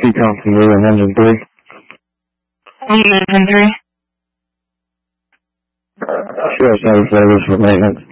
Thompson, William, engine 3. Engine 3. Sure, 7 service for maintenance.